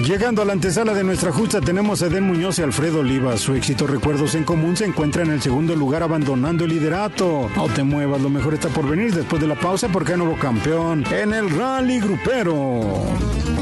Llegando a la antesala de nuestra justa tenemos a Edén Muñoz y Alfredo Olivas. Su éxito Recuerdos en Común se encuentra en el segundo lugar abandonando el liderato. No te muevas, lo mejor está por venir después de la pausa porque hay nuevo campeón en el Rally Grupero.